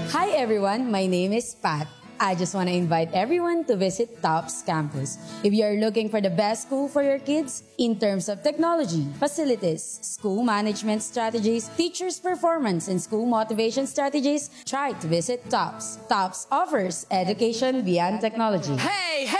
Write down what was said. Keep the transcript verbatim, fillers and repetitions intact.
Hi everyone, my name is Pat. I just want to invite everyone to visit TOPS Campus. If you are looking for the best school for your kids in terms of technology, facilities, school management strategies, teachers' performance, and school motivation strategies, try to visit TOPS. TOPS offers education beyond technology. Hey, hey!